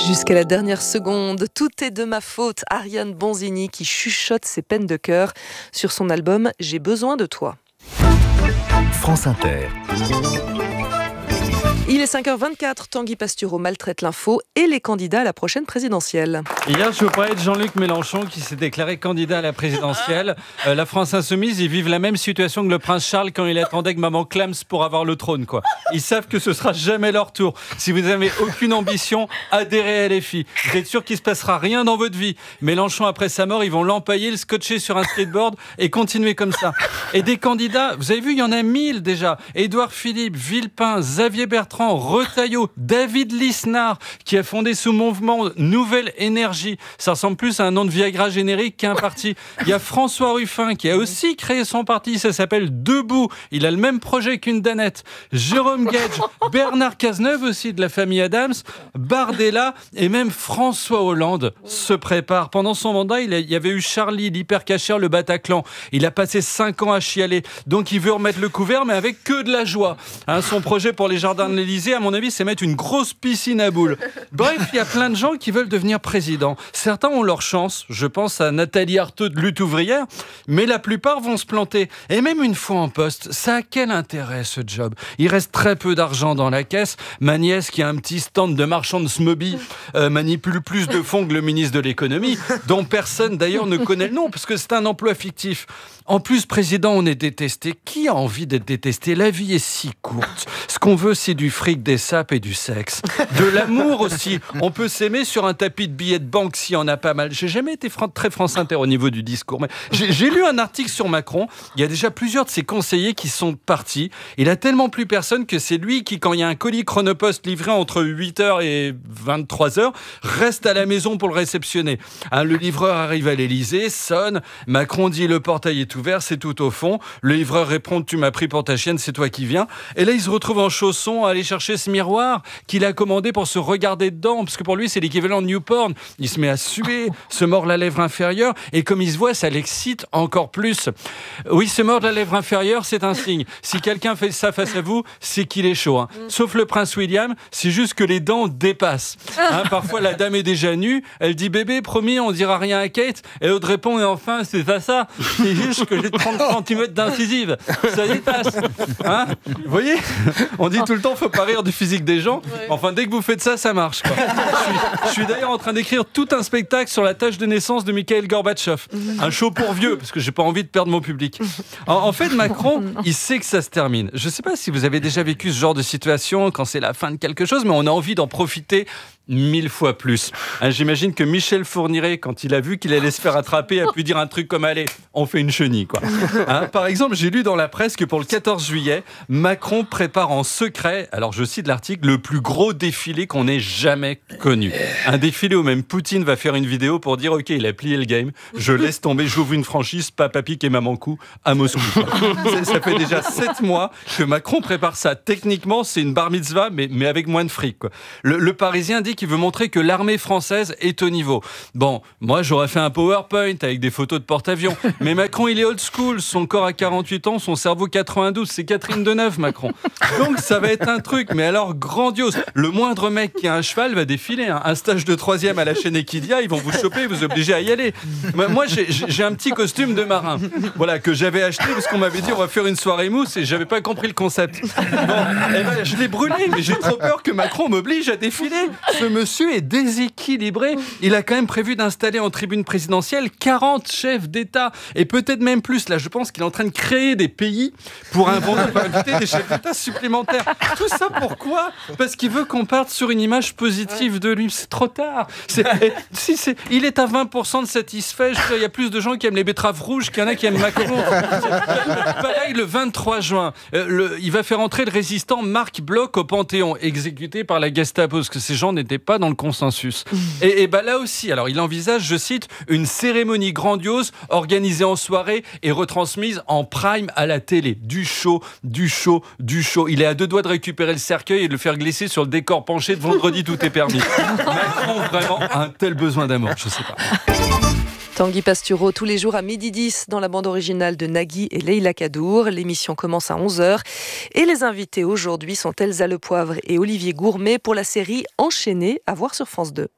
Jusqu'à la dernière seconde, tout est de ma faute. Ariane Bonzini qui chuchote ses peines de cœur sur son album « J'ai besoin de toi ». France Inter. Il est 5h24, Tanguy Pastureau maltraite l'info et les candidats à la prochaine présidentielle. Hier, je vous parlais de Jean-Luc Mélenchon qui s'est déclaré candidat à la présidentielle. La France insoumise, ils vivent la même situation que le prince Charles quand il attendait que maman clame pour avoir le trône, quoi. Ils savent que ce sera jamais leur tour. Si vous n'avez aucune ambition, adhérez à LFI. Vous êtes sûr qu'il ne se passera rien dans votre vie. Mélenchon, après sa mort, ils vont l'empailler, le scotcher sur un skateboard et continuer comme ça. Et des candidats, vous avez vu, il y en a 1000 déjà. Édouard Philippe, Villepin, Xavier Bertrand, Retailleau, David Lisnard, qui a fondé ce mouvement Nouvelle Énergie. Ça ressemble plus à un nom de Viagra générique qu'à un parti. Il y a François Ruffin, qui a aussi créé son parti, ça s'appelle Debout. Il a le même projet qu'une Danette. Jérôme Gage, Bernard Cazeneuve aussi de la famille Adams, Bardella et même François Hollande se prépare. Pendant son mandat, il y avait eu Charlie, l'hypercachère, le Bataclan. Il a passé 5 ans à chialer. Donc il veut remettre le couvert, mais avec que de la joie. Son projet pour les jardins de l'Élysée, à mon avis, c'est mettre une grosse piscine à boules. Bref, il y a plein de gens qui veulent devenir président. Certains ont leur chance. Je pense à Nathalie Arthaud de Lutte ouvrière, mais la plupart vont se planter. Et même une fois en poste, ça a quel intérêt ce job ? Il reste très peu d'argent dans la caisse. Ma nièce, qui a un petit stand de marchand de Smoby, manipule plus de fonds que le ministre de l'économie, dont personne d'ailleurs ne connaît le nom, parce que c'est un emploi fictif. En plus, président, on est détesté. Qui a envie d'être détesté ? La vie est si courte. Ce qu'on veut, c'est du fric, des sapes et du sexe. De l'amour aussi. On peut s'aimer sur un tapis de billets de banque s'il y en a pas mal. J'ai jamais été très France Inter au niveau du discours, mais j'ai lu un article sur Macron. Il y a déjà plusieurs de ses conseillers qui sont partis. Il a tellement plus personne que c'est lui qui, quand il y a un colis Chronopost livré entre 8h et 23h, reste à la maison pour le réceptionner. Le livreur arrive à l'Élysée, sonne. Macron dit le portail est ouvert, c'est tout au fond. Le livreur répond tu m'as pris pour ta chienne, c'est toi qui viens. Et là, il se retrouve en chaussons à aller chercher ce miroir qu'il a commandé pour se regarder dedans, parce que pour lui, c'est l'équivalent de YouPorn. Il se met à suer, se mord la lèvre inférieure, et comme il se voit, ça l'excite encore plus. Oui, se mordre la lèvre inférieure, c'est un signe. Si quelqu'un fait ça face à vous, c'est qu'il est chaud. Sauf le prince William, c'est juste que les dents dépassent. Parfois, la dame est déjà nue, elle dit « Bébé, promis, on dira rien à Kate », et l'autre répond « Et enfin, c'est pas ça, c'est juste que j'ai 30 cm d'incisive, ça dépasse. » Vous voyez ? On dit tout le temps, faut pas rire du physique des gens. Enfin, dès que vous faites ça, ça marche, quoi. Je suis d'ailleurs en train d'écrire tout un spectacle sur la tâche de naissance de Mikhail Gorbatchev. Un show pour vieux, parce que j'ai pas envie de perdre mon public. En fait, Macron, il sait que ça se termine. Je sais pas si vous avez déjà vécu ce genre de situation quand c'est la fin de quelque chose, mais on a envie d'en profiter 1000 fois plus. J'imagine que Michel Fourniret, quand il a vu qu'il allait se faire attraper, a pu dire un truc comme « Allez, on fait une chenille », quoi. Par exemple, j'ai lu dans la presse que pour le 14 juillet, Macron prépare en secret, alors je cite l'article, le plus gros défilé qu'on ait jamais connu. Un défilé où même Poutine va faire une vidéo pour dire « Ok, il a plié le game, je laisse tomber, j'ouvre une franchise, Papa Pic et Maman Cou à Moscou. » Ça fait déjà 7 mois que Macron prépare ça. Techniquement, c'est une bar mitzvah, mais avec moins de fric, quoi. Le Parisien dit qu'il veut montrer que l'armée française est au niveau. Bon, moi j'aurais fait un PowerPoint avec des photos de porte-avions, mais Macron il est old school, son corps a 48 ans, son cerveau 92, c'est Catherine Deneuve Macron. Donc ça va être un truc, mais alors grandiose. Le moindre mec qui a un cheval va défiler. Un stage de 3e à la chaîne Equidia, ils vont vous choper, vous obliger à y aller. Moi j'ai un petit costume de marin, voilà, que j'avais acheté parce qu'on m'avait dit on va faire une soirée mousse et j'avais pas compris le concept. Bon, je l'ai brûlé, mais j'ai trop peur que Macron m'oblige à défiler. Ce monsieur est déséquilibré. Il a quand même prévu d'installer en tribune présidentielle 40 chefs d'État et peut-être même plus. Là, je pense qu'il est en train de créer des pays pour inviter des chefs d'État supplémentaires. Tout ça pourquoi ? Parce qu'il veut qu'on parte sur une image positive de lui. C'est trop tard. Il est à 20% de satisfait. Il y a plus de gens qui aiment les betteraves rouges qu'il y en a qui aiment Macron. Pareil, le 23 juin, il va faire entrer le résistant Marc Bloch au Panthéon, exécuté par la Gestapo, parce que ces gens n'étaient pas dans le consensus. Et là aussi, alors il envisage, je cite, une cérémonie grandiose organisée en soirée et retransmise en prime à la télé. Du show. Il est à 2 doigts de récupérer le cercueil et de le faire glisser sur le décor penché de Vendredi tout est permis. Macron, vraiment, a un tel besoin d'amour, je sais pas. Tanguy Pastureau, tous les jours à 12h10 dans la bande originale de Nagui et Leila Kadour. L'émission commence à 11h. Et les invités aujourd'hui sont Elsa Lepoivre et Olivier Gourmet pour la série Enchaînée, à voir sur France 2.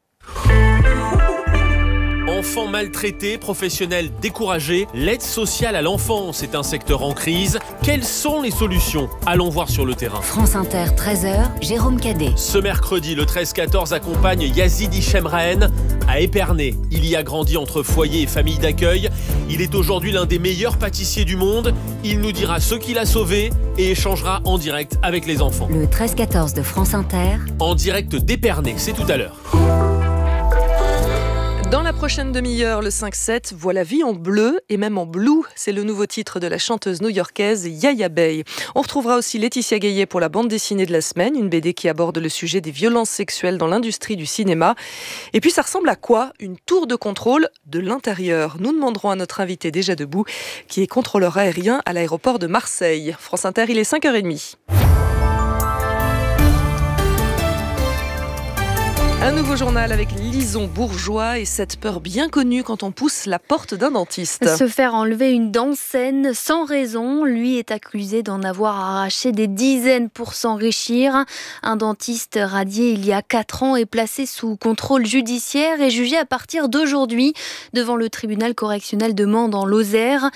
Enfants maltraités, professionnels découragés, l'aide sociale à l'enfance est un secteur en crise. Quelles sont les solutions ? Allons voir sur le terrain. France Inter, 13h, Jérôme Cadet. Ce mercredi, le 13-14 accompagne Yazid Hichemrahen à Épernay. Il y a grandi entre foyer et famille d'accueil. Il est aujourd'hui l'un des meilleurs pâtissiers du monde. Il nous dira ce qu'il a sauvé et échangera en direct avec les enfants. Le 13-14 de France Inter. En direct d'Épernay, c'est tout à l'heure. Dans la prochaine demi-heure, le 5-7, voit la vie en bleu et même en blue. C'est le nouveau titre de la chanteuse new-yorkaise Yaya Bey. On retrouvera aussi Laetitia Gaillet pour la bande dessinée de la semaine, une BD qui aborde le sujet des violences sexuelles dans l'industrie du cinéma. Et puis ça ressemble à quoi ? Une tour de contrôle de l'intérieur. Nous demanderons à notre invité déjà debout, qui est contrôleur aérien à l'aéroport de Marseille. France Inter, il est 5h30. Un nouveau journal avec Lison Bourgeois et cette peur bien connue quand on pousse la porte d'un dentiste. Se faire enlever une dent saine sans raison, lui est accusé d'en avoir arraché des dizaines pour s'enrichir. Un dentiste radié il y a 4 ans est placé sous contrôle judiciaire et jugé à partir d'aujourd'hui devant le tribunal correctionnel de Mende en Lozère.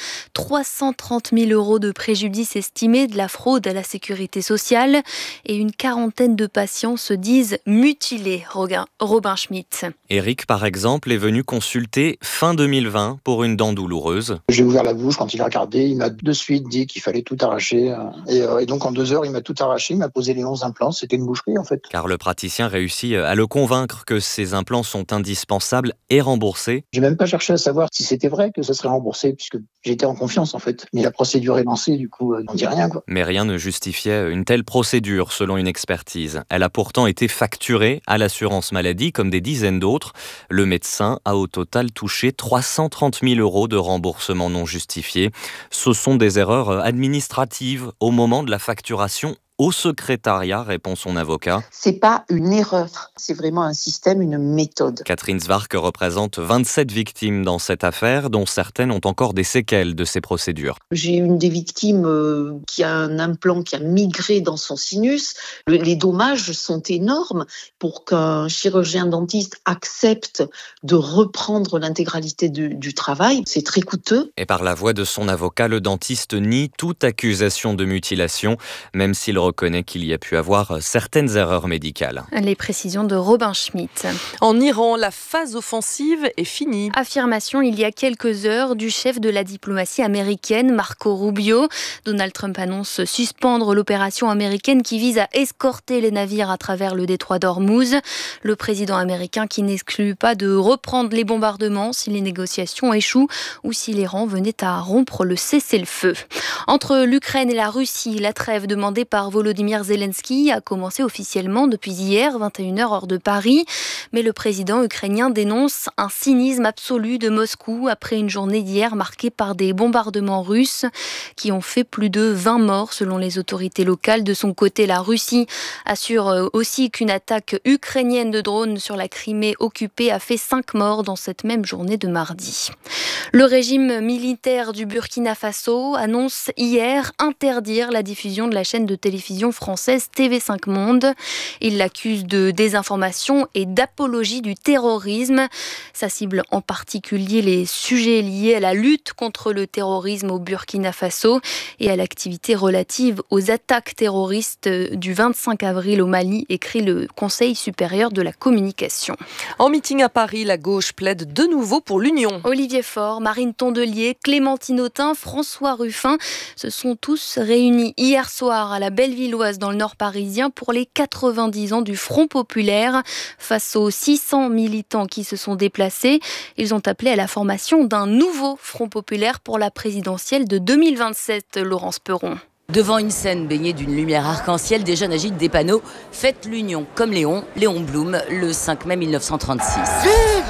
330 000 € de préjudice estimé, de la fraude à la sécurité sociale et une quarantaine de patients se disent mutilés. Robin Schmitt. Eric, par exemple, est venu consulter fin 2020 pour une dent douloureuse. J'ai ouvert la bouche, quand il a regardé, il m'a de suite dit qu'il fallait tout arracher. Et donc en 2 heures, il m'a tout arraché, il m'a posé les 11 implants. C'était une boucherie en fait. Car le praticien réussit à le convaincre que ces implants sont indispensables et remboursés. J'ai même pas cherché à savoir si c'était vrai que ça serait remboursé, puisque j'étais en confiance en fait. Mais la procédure est lancée, du coup, on dit rien quoi. Mais rien ne justifiait une telle procédure selon une expertise. Elle a pourtant été facturée à l'assurance maladie comme des dizaines d'autres. Le médecin a au total touché 330 000 € de remboursement non justifié. Ce sont des erreurs administratives au moment de la facturation au secrétariat, répond son avocat. C'est pas une erreur, c'est vraiment un système, une méthode. Catherine Zwark représente 27 victimes dans cette affaire, dont certaines ont encore des séquelles de ces procédures. J'ai une des victimes qui a un implant qui a migré dans son sinus. Les dommages sont énormes pour qu'un chirurgien dentiste accepte de reprendre l'intégralité du travail. C'est très coûteux. Et par la voix de son avocat, le dentiste nie toute accusation de mutilation, même s'il reconnaît qu'il y a pu avoir certaines erreurs médicales. Les précisions de Robin Schmitt. En Iran, la phase offensive est finie. Affirmation il y a quelques heures du chef de la diplomatie américaine, Marco Rubio. Donald Trump annonce suspendre l'opération américaine qui vise à escorter les navires à travers le détroit d'Ormuz. Le président américain qui n'exclut pas de reprendre les bombardements si les négociations échouent ou si l'Iran venait à rompre le cessez-le-feu. Entre l'Ukraine et la Russie, la trêve demandée par Volodymyr Zelensky a commencé officiellement depuis hier, 21h heure de Paris. Mais le président ukrainien dénonce un cynisme absolu de Moscou après une journée d'hier marquée par des bombardements russes qui ont fait plus de 20 morts selon les autorités locales. De son côté, la Russie assure aussi qu'une attaque ukrainienne de drones sur la Crimée occupée a fait 5 morts dans cette même journée de mardi. Le régime militaire du Burkina Faso annonce hier interdire la diffusion de la chaîne de télévision française TV5 Monde. Il l'accuse de désinformation et d'apologie du terrorisme. Ça cible en particulier les sujets liés à la lutte contre le terrorisme au Burkina Faso et à l'activité relative aux attaques terroristes du 25 avril au Mali, écrit le Conseil supérieur de la communication. En meeting à Paris, la gauche plaide de nouveau pour l'union. Olivier Faure, Marine Tondelier, Clémentine Autain, François Ruffin se sont tous réunis hier soir à la Bellevilloise dans le Nord parisien pour les 90 ans du Front populaire. Face aux 600 militants qui se sont déplacés, ils ont appelé à la formation d'un nouveau Front populaire pour la présidentielle de 2027, Laurence Perron. Devant une scène baignée d'une lumière arc-en-ciel, des jeunes agitent des panneaux « Faites l'union comme Léon Blum, le 5 mai 1936 ». Vive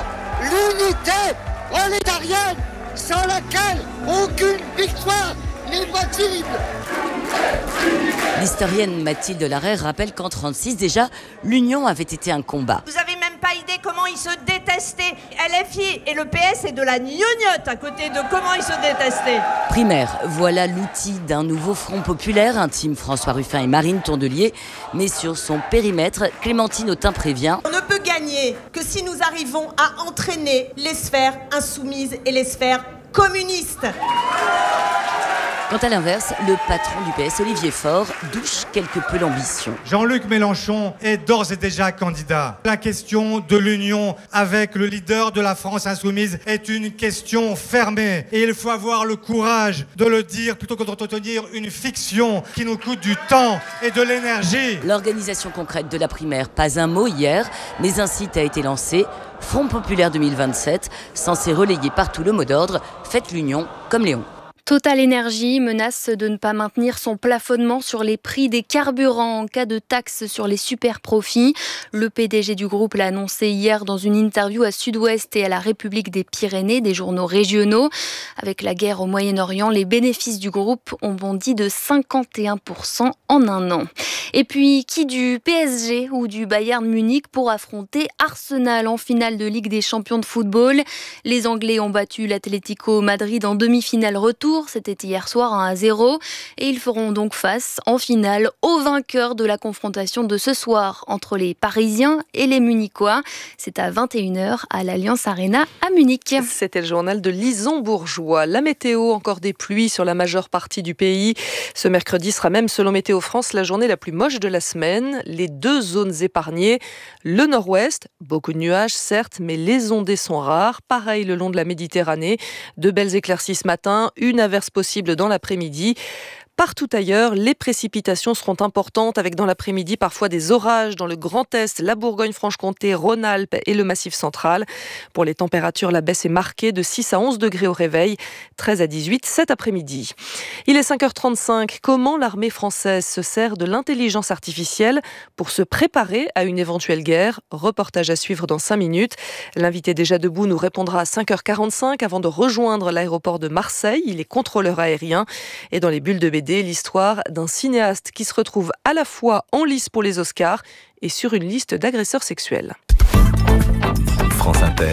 l'unité prolétarienne sans laquelle aucune victoire n'est possible. L'historienne Mathilde Larrey rappelle qu'en 1936, déjà, l'union avait été un combat. Vous avez même pas idée comment ils se détestaient. LFI et le PS, c'est de la gnognotte à côté de comment ils se détestaient. Primaire, voilà l'outil d'un nouveau front populaire, intime François Ruffin et Marine Tondelier. Mais sur son périmètre, Clémentine Autain prévient. On ne peut gagner que si nous arrivons à entraîner les sphères insoumises et les sphères communistes. Quant à l'inverse, le patron du PS, Olivier Faure, douche quelque peu l'ambition. Jean-Luc Mélenchon est d'ores et déjà candidat. La question de l'union avec le leader de la France insoumise est une question fermée. Et il faut avoir le courage de le dire plutôt que d'entretenir une fiction qui nous coûte du temps et de l'énergie. L'organisation concrète de la primaire, pas un mot hier, mais un site a été lancé. Front Populaire 2027, censé relayer partout le mot d'ordre « Faites l'union comme Léon ». Total Energy menace de ne pas maintenir son plafonnement sur les prix des carburants en cas de taxe sur les super profits. Le PDG du groupe l'a annoncé hier dans une interview à Sud-Ouest et à la République des Pyrénées, des journaux régionaux. Avec la guerre au Moyen-Orient, les bénéfices du groupe ont bondi de 51% en un an. Et puis, qui du PSG ou du Bayern Munich pour affronter Arsenal en finale de Ligue des Champions de football? Les Anglais ont battu l'Atlético Madrid en demi-finale retour. C'était hier soir 1-0 et ils feront donc face en finale au vainqueur de la confrontation de ce soir entre les Parisiens et les Munichois. C'est à 21h à l'Allianz Arena à Munich. C'était le journal de Lison Bourgeois. La météo, encore des pluies sur la majeure partie du pays. Ce mercredi sera même, selon Météo France, la journée la plus moche de la semaine. Les 2 zones épargnées, le nord-ouest, beaucoup de nuages certes, mais les ondées sont rares. Pareil le long de la Méditerranée, de belles éclaircies ce matin, une averse possible dans l'après-midi. Partout ailleurs, les précipitations seront importantes avec dans l'après-midi parfois des orages dans le Grand Est, la Bourgogne-Franche-Comté, Rhône-Alpes et le Massif central. Pour les températures, la baisse est marquée de 6 à 11 degrés au réveil, 13 à 18 cet après-midi. Il est 5h35. Comment l'armée française se sert de l'intelligence artificielle pour se préparer à une éventuelle guerre? Reportage à suivre dans 5 minutes. L'invité déjà debout nous répondra à 5h45 avant de rejoindre l'aéroport de Marseille. Il est contrôleur aérien et dans les bulles de BD, l'histoire d'un cinéaste qui se retrouve à la fois en lice pour les Oscars et sur une liste d'agresseurs sexuels. France Inter,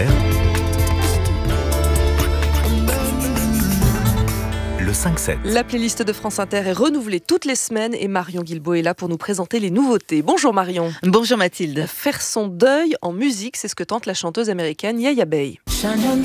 le 5-7. La playlist de France Inter est renouvelée toutes les semaines et Marion Guilbault est là pour nous présenter les nouveautés. Bonjour Marion. Bonjour Mathilde. Faire son deuil en musique, c'est ce que tente la chanteuse américaine Yaya Bey. Shannon